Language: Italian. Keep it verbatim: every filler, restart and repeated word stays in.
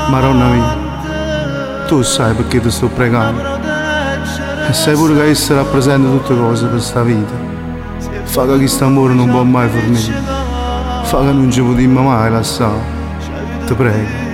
Maronna mia, tu sai perché ti sto pregando. E sai pure che essa rappresenta tutte cose per sta vita. Fa che questo amore non può mai fornire. Fa che non ci potremmo mai lasciare. Ti prego.